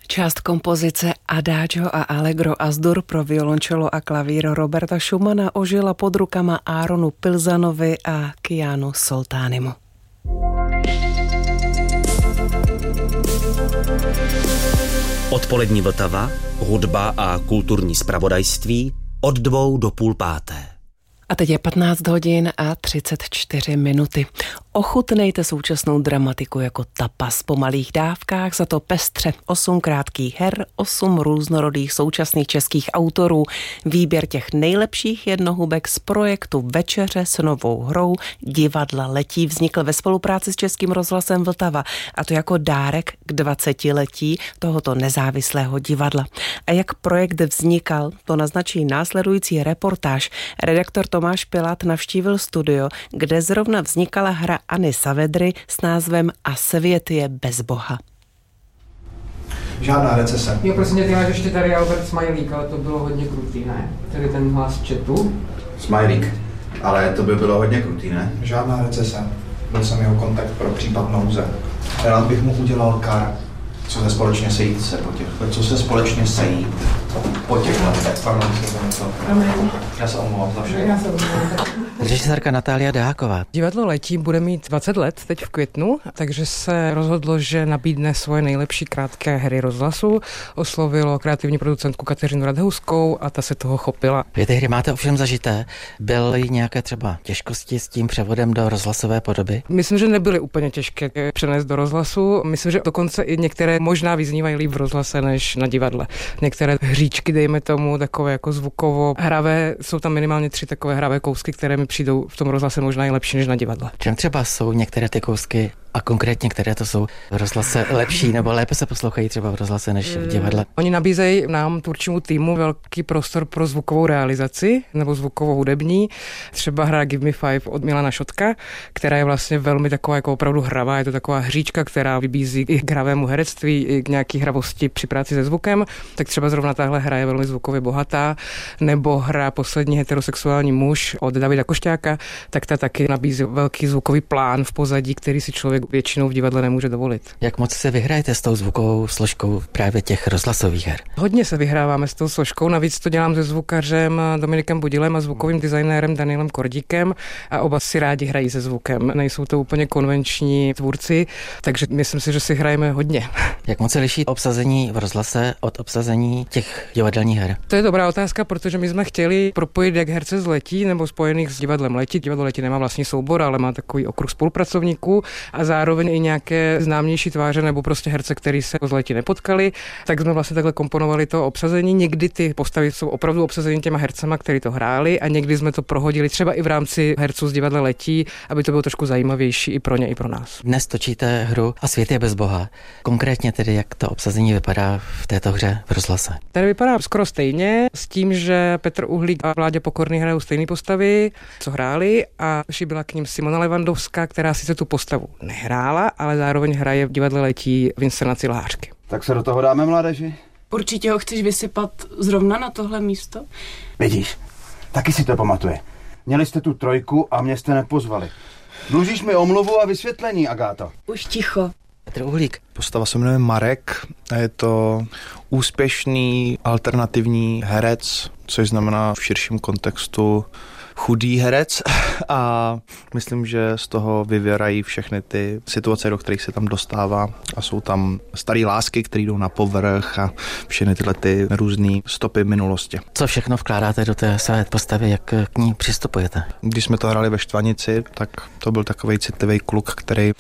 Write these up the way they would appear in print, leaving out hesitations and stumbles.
Část kompozice Adagio a Allegro Asdur pro violoncello a klavír Roberta Schumana ožila pod rukama Aaronu Pilzanovi a Kianu Soltánimu. Odpolední Vltava, hudba a kulturní zpravodajství od 2 do 4:30. A teď je 15 hodin a 34 minuty. Ochutnejte současnou dramatiku jako tapas po malých dávkách, za to pestře 8 krátkých her, 8 různorodých současných českých autorů, výběr těch nejlepších jednohubek z projektu Večeře s novou hrou Divadla letí vznikl ve spolupráci s Českým rozhlasem Vltava, a to jako dárek k 20letí tohoto nezávislého divadla. A jak projekt vznikal, to naznačí následující reportáž. Redaktor Tomáš Pilát navštívil studio, kde zrovna vznikala hra Anny Saavedry s názvem A svět je bez Boha. Žádná recese. Jo, prosím tě, ty máš ještě tady Albert Smajlík, ale to bylo hodně krutý, ne? Tady ten hlas chatu. Smajlík, ale to by bylo hodně krutý, ne? Žádná recese. Byl jsem jeho kontakt pro případ nouze. Rád bych mu udělal kar. Co se společně sejít se po těch. Co se společně sejít po těch letech. Pardon, já se omlouvám za všechno. Režisérka Natália Deháková. Divadlo letí bude mít 20 let teď v květnu, takže se rozhodlo, že nabídne svoje nejlepší krátké hry rozhlasu. Oslovilo kreativní producentku Kateřinu Radhouskou a ta se toho chopila. Vy ty hry máte ovšem zažité. Byly nějaké třeba těžkosti s tím převodem do rozhlasové podoby? Myslím, že nebyly úplně těžké přenést do rozhlasu. Myslím, že dokonce i některé možná vyznívají líp v rozhlase než na divadle. Některé hříčky, dejme tomu, takové jako zvukovo hravé, jsou tam minimálně 3 takové hravé kousky, které mi přijdou v tom rozhlase možná i lepší než na divadle. Čem třeba jsou některé ty kousky a konkrétně které to jsou v rozhlase lepší nebo lépe se poslouchají třeba v rozhlase než v divadle? Oni nabízejí nám, tvůrčímu týmu, velký prostor pro zvukovou realizaci nebo zvukovou hudební. Třeba hra Give Me Five od Milana Šotka, která je vlastně velmi taková jako opravdu hravá, je to taková hříčka, která vybízí i k hravému herectví, i k nějaký hravosti při práci se zvukem. Tak třeba zrovna tahle hra je velmi zvukově bohatá, nebo hra Poslední heterosexuální muž od Davida Košťáka, tak ta taky nabízí velký zvukový plán v pozadí, který si člověk většinou v divadle nemůže dovolit. Jak moc se vyhrajete s tou zvukovou složkou právě těch rozhlasových her? Hodně se vyhráváme s tou složkou, navíc to dělám se zvukařem Dominikem Budilem a zvukovým designérem Danielem Kordíkem a oba si rádi hrají se zvukem. Nejsou to úplně konvenční tvůrci, takže myslím si, že si hrajeme hodně. Jak moc se liší obsazení v rozhlase od obsazení těch divadelních her? To je dobrá otázka, protože my jsme chtěli propojit jak herce z Letí nebo spojených s divadlem Letí. Divadlo Letí nemá vlastní soubor, ale má takový okruh spolupracovníků a zároveň i nějaké známější tváře nebo prostě herce, který se z Letí nepotkali. Tak jsme vlastně takhle komponovali to obsazení. Někdy ty postavy jsou opravdu obsazení těma hercema, kteří to hráli, a někdy jsme to prohodili třeba i v rámci herců z divadla Letí, aby to bylo trošku zajímavější i pro ně, i pro nás. Dnes točíte hru A svět je bez Boha. Konkrétně tedy, jak to obsazení vypadá v této hře v rozhlase? Tady vypadá skoro stejně, s tím, že Petr Uhlík a Vláďa Pokorný hrajou stejné postavy, co hráli, a byla k ním Simona Levandovská, která sice tu postavu nehrála, ale zároveň hraje v divadle Letí v inscenaci Lhářky. Tak se do toho dáme, mládeži? Určitě ho chceš vysypat zrovna na tohle místo? Vidíš, taky si to pamatuje. Měli jste tu 3 a mě jste nepozvali. Dlužíš mi omluvu a vysvětlení, Agáto. Už ticho. Petr Uhlík. Postava se jmenuje Marek a je to úspěšný alternativní herec, což znamená v širším kontextu chudý herec, a myslím, že z toho vyvěrají všechny ty situace, do kterých se tam dostává, a jsou tam staré lásky, které jdou na povrch a všechny tyhle ty různé stopy minulosti. Co všechno vkládáte do té své postavy, jak k ní přistupujete? Když jsme to hráli ve Štvanici, tak to byl takovej citlivý kluk, který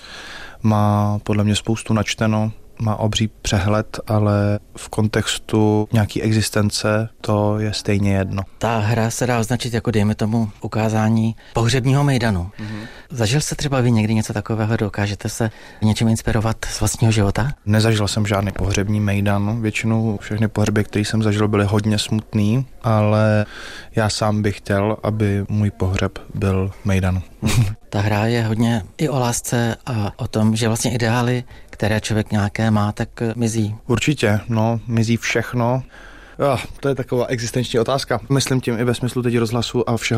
má podle mě spoustu načteno, má obří přehled, ale v kontextu nějaký existence to je stejně jedno. Ta hra se dá označit jako, dejme tomu, ukázání pohřebního mejdanu. Zažil jste třeba vy někdy něco takového? Dokážete se něčím inspirovat z vlastního života? Nezažil jsem žádný pohřební mejdan. Většinou všechny pohřeby, které jsem zažil, byly hodně smutný, ale já sám bych chtěl, aby můj pohřeb byl mejdan. Ta hra je hodně i o lásce a o tom, že vlastně ideály, které člověk nějaké má, tak mizí. Určitě, mizí všechno. To je taková existenční otázka. Myslím tím i ve smyslu teď rozhlasu a všeho